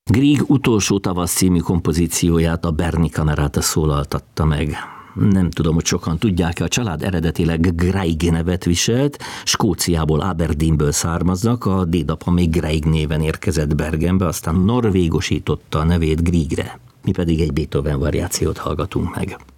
Grieg utolsó tavasz című kompozícióját a Berni Camerata szólaltatta meg. Nem tudom, hogy sokan tudják-e, a család eredetileg Greig nevet viselt, Skóciából, Aberdeenből származnak, a dédapa még Greig néven érkezett Bergenbe, aztán norvégosította a nevét Griegre. Mi pedig egy Beethoven variációt hallgatunk meg.